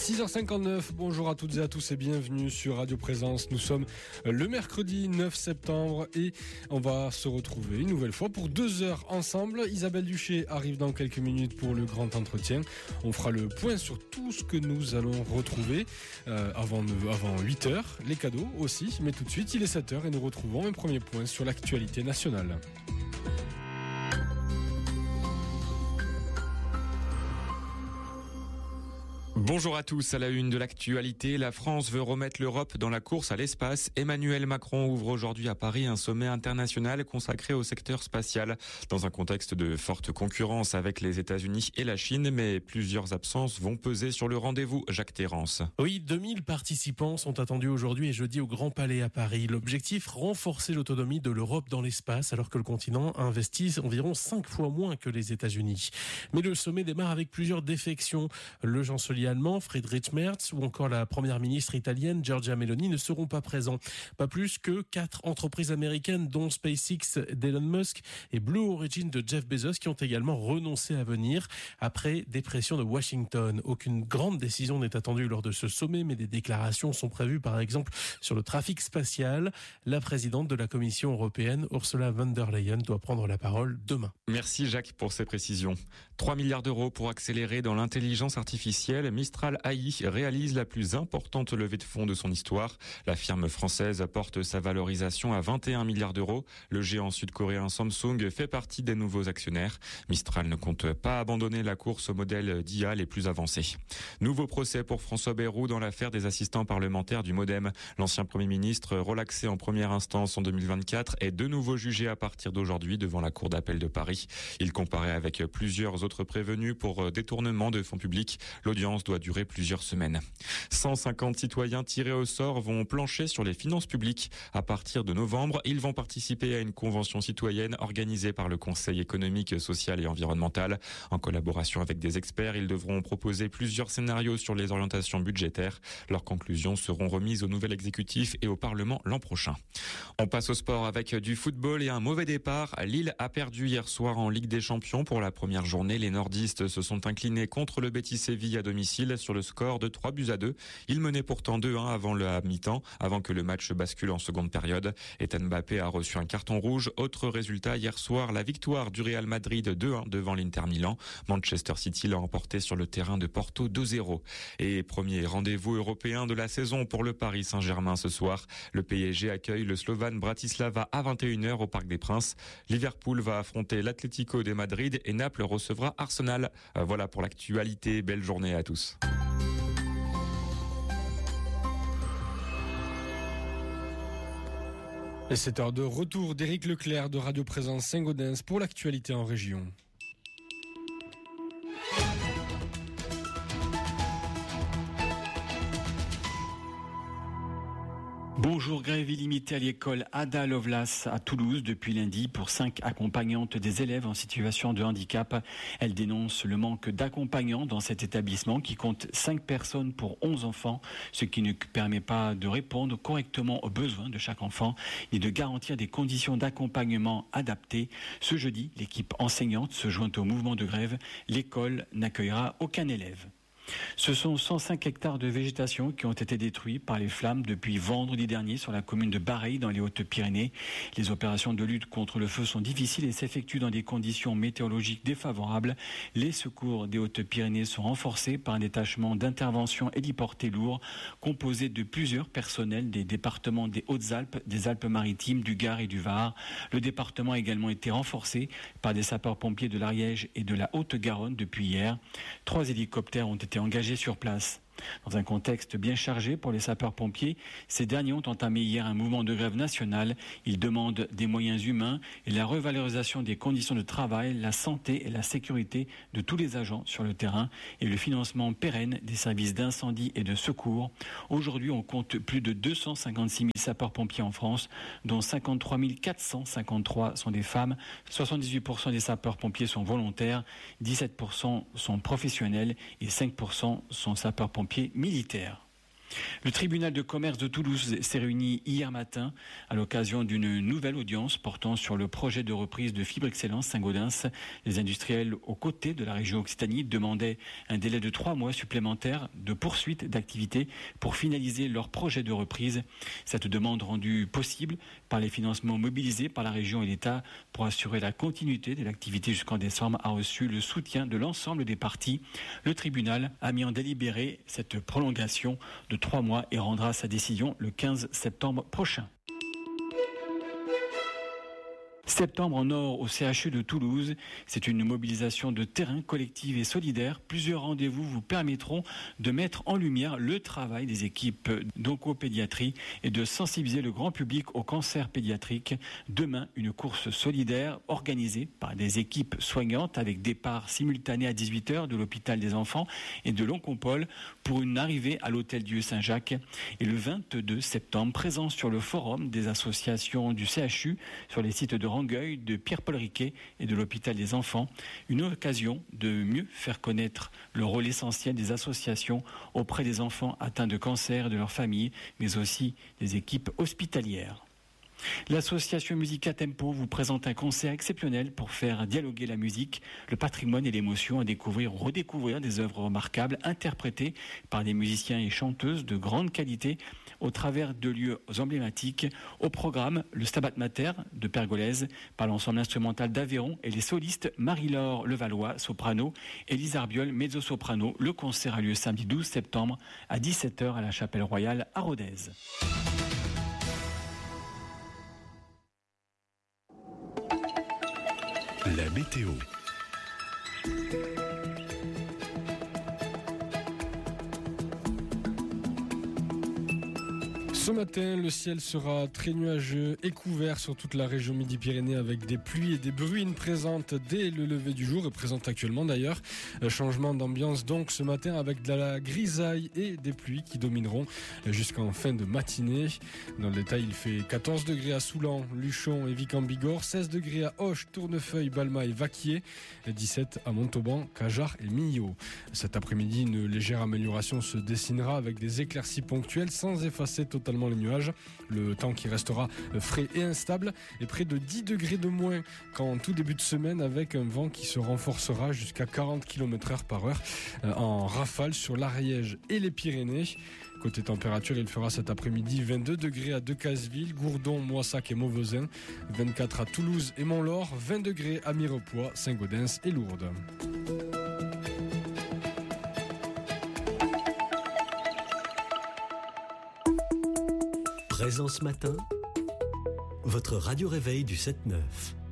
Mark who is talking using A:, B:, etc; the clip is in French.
A: 6h59, bonjour à toutes et à tous et bienvenue sur Radio Présence. Nous sommes le mercredi 9 septembre et on va se retrouver une nouvelle fois pour 2 heures ensemble. Isabelle Duché arrive dans quelques minutes pour le grand entretien. On fera le point sur tout ce que nous allons retrouver avant 8h, les cadeaux aussi. Mais tout de suite, il est 7h et nous retrouvons un premier point sur l'actualité nationale.
B: Bonjour à tous, à la une de l'actualité, la France veut remettre l'Europe dans la course à l'espace. Emmanuel Macron ouvre aujourd'hui à Paris un sommet international consacré au secteur spatial, dans un contexte de forte concurrence avec les États-Unis et la Chine, mais plusieurs absences vont peser sur le rendez-vous. Jacques Terrance.
C: Oui, 2000 participants sont attendus aujourd'hui et jeudi au Grand Palais à Paris. L'objectif, renforcer l'autonomie de l'Europe dans l'espace, alors que le continent investit environ 5 fois moins que les États-Unis. Mais le sommet démarre avec plusieurs défections. Le chancelier allemand Friedrich Merz ou encore la première ministre italienne Giorgia Meloni ne seront pas présents. Pas plus que 4 entreprises américaines dont SpaceX d'Elon Musk et Blue Origin de Jeff Bezos qui ont également renoncé à venir après des pressions de Washington. Aucune grande décision n'est attendue lors de ce sommet, mais des déclarations sont prévues par exemple sur le trafic spatial. La présidente de la Commission européenne, Ursula von der Leyen, doit prendre la parole demain.
B: Merci Jacques pour ces précisions. 3 milliards d'euros pour accélérer dans l'intelligence artificielle. Mistral AI réalise la plus importante levée de fonds de son histoire. La firme française porte sa valorisation à 21 milliards d'euros. Le géant sud-coréen Samsung fait partie des nouveaux actionnaires. Mistral ne compte pas abandonner la course aux modèles d'IA les plus avancés. Nouveau procès pour François Bayrou dans l'affaire des assistants parlementaires du MoDem. L'ancien Premier ministre, relaxé en première instance en 2024, est de nouveau jugé à partir d'aujourd'hui devant la Cour d'appel de Paris. Il comparaît avec plusieurs autres prévenus pour détournement de fonds publics. L'audience doit durer plusieurs semaines. 150 citoyens tirés au sort vont plancher sur les finances publiques. À partir de novembre, ils vont participer à une convention citoyenne organisée par le Conseil économique, social et environnemental. En collaboration avec des experts, ils devront proposer plusieurs scénarios sur les orientations budgétaires. Leurs conclusions seront remises au nouvel exécutif et au Parlement l'an prochain. On passe au sport avec du football et un mauvais départ. Lille a perdu hier soir en Ligue des Champions pour la première journée. Les nordistes se sont inclinés contre le Betis Séville à domicile sur le score de 3-2. Ils menaient pourtant 2-1 avant la mi-temps, avant que le match bascule en seconde période. Ethan Mbappé a reçu un carton rouge. Autre résultat hier soir, la victoire du Real Madrid 2-1 devant l'Inter Milan. Manchester City l'a emporté sur le terrain de Porto 2-0. Et premier rendez-vous européen de la saison pour le Paris Saint-Germain ce soir. Le PSG accueille le Slovan Bratislava à 21h au Parc des Princes. Liverpool va affronter l'Atlético de Madrid et Naples recevra Arsenal. Voilà pour l'actualité. Belle journée à tous.
A: Et c'est heure de retour d'Éric Leclerc de Radio Présence Saint-Gaudens pour l'actualité en région.
D: Bonjour, grève illimitée à l'école Ada Lovelace à Toulouse depuis lundi pour 5 accompagnantes des élèves en situation de handicap. Elles dénoncent le manque d'accompagnants dans cet établissement qui compte 5 personnes pour 11 enfants, ce qui ne permet pas de répondre correctement aux besoins de chaque enfant et de garantir des conditions d'accompagnement adaptées. Ce jeudi, l'équipe enseignante se joint au mouvement de grève. L'école n'accueillera aucun élève. Ce sont 105 hectares de végétation qui ont été détruits par les flammes depuis vendredi dernier sur la commune de Bareilles dans les Hautes-Pyrénées. Les opérations de lutte contre le feu sont difficiles et s'effectuent dans des conditions météorologiques défavorables. Les secours des Hautes-Pyrénées sont renforcés par un détachement d'intervention héliporté lourd composé de plusieurs personnels des départements des Hautes-Alpes, des Alpes-Maritimes, du Gard et du Var. Le département a également été renforcé par des sapeurs-pompiers de l'Ariège et de la Haute-Garonne depuis hier. 3 hélicoptères ont été engagés sur place. Dans un contexte bien chargé pour les sapeurs-pompiers, ces derniers ont entamé hier un mouvement de grève nationale. Ils demandent des moyens humains et la revalorisation des conditions de travail, la santé et la sécurité de tous les agents sur le terrain et le financement pérenne des services d'incendie et de secours. Aujourd'hui, on compte plus de 256 000 sapeurs-pompiers en France, dont 53 453 sont des femmes. 78% des sapeurs-pompiers sont volontaires, 17% sont professionnels et 5% sont sapeurs-pompiers militaires. Le tribunal de commerce de Toulouse s'est réuni hier matin à l'occasion d'une nouvelle audience portant sur le projet de reprise de Fibre Excellence Saint-Gaudens. Les industriels aux côtés de la région Occitanie demandaient un délai de 3 mois supplémentaires de poursuite d'activité pour finaliser leur projet de reprise. Cette demande rendue possible par les financements mobilisés par la région et l'État pour assurer la continuité de l'activité jusqu'en décembre a reçu le soutien de l'ensemble des parties. Le tribunal a mis en délibéré cette prolongation de 3 mois et rendra sa décision le 15 septembre prochain. Septembre en or au CHU de Toulouse, c'est une mobilisation de terrain collective et solidaire. Plusieurs rendez-vous vous permettront de mettre en lumière le travail des équipes d'oncopédiatrie et de sensibiliser le grand public au cancer pédiatrique. Demain, une course solidaire organisée par des équipes soignantes avec départ simultané à 18h de l'hôpital des enfants et de l'Oncompole pour une arrivée à l'Hôtel-Dieu Saint-Jacques. Et le 22 septembre, présent sur le forum des associations du CHU, sur les sites de Rangueil, de Pierre-Paul Riquet et de l'hôpital des enfants, une occasion de mieux faire connaître le rôle essentiel des associations auprès des enfants atteints de cancer et de leurs familles, mais aussi des équipes hospitalières. L'association Musica Tempo vous présente un concert exceptionnel pour faire dialoguer la musique, le patrimoine et l'émotion, à découvrir ou redécouvrir des œuvres remarquables interprétées par des musiciens et chanteuses de grande qualité au travers de lieux emblématiques. Au programme, le Stabat Mater de Pergolèse par l'ensemble instrumental d'Aveyron et les solistes Marie-Laure Levallois, soprano, et Lise Arbiol, mezzo-soprano. Le concert a lieu samedi 12 septembre à 17h à la Chapelle Royale à Rodez.
E: La météo.
A: Ce matin, le ciel sera très nuageux et couvert sur toute la région Midi-Pyrénées avec des pluies et des bruines présentes dès le lever du jour et présentes actuellement d'ailleurs. Changement d'ambiance donc ce matin avec de la grisaille et des pluies qui domineront jusqu'en fin de matinée. Dans le détail, il fait 14 degrés à Soulan, Luchon et Vic-en-Bigorre, 16 degrés à Auch, Tournefeuille, Balma et Vaquier, 17 à Montauban, Cajar et Millau. Cet après-midi, une légère amélioration se dessinera avec des éclaircies ponctuelles sans effacer totalement les nuages. Le temps qui restera frais et instable et près de 10 degrés de moins qu'en tout début de semaine avec un vent qui se renforcera jusqu'à 40 km/h par heure en rafale sur l'Ariège et les Pyrénées. Côté température, il fera cet après-midi 22 degrés à Decazeville, Gourdon, Moissac et Mauvezin, 24 à Toulouse et Montlore, 20 degrés à Mirepoix, Saint-Gaudens et Lourdes.
E: Présence matin, votre radio réveil du 7-9.